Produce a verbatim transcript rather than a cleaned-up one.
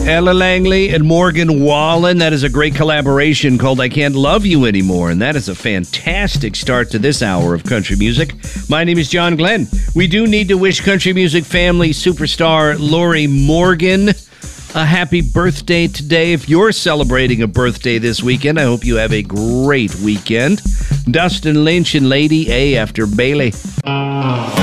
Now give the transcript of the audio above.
Ella Langley and Morgan Wallen. That is a great collaboration called I Can't Love You Anymore. And that is a fantastic start to this hour of country music. My name is John Glenn. We do need to wish country music family superstar Lori Morgan a happy birthday today. If you're celebrating a birthday this weekend, I hope you have a great weekend. Dustin Lynch and Lady A after Bailey.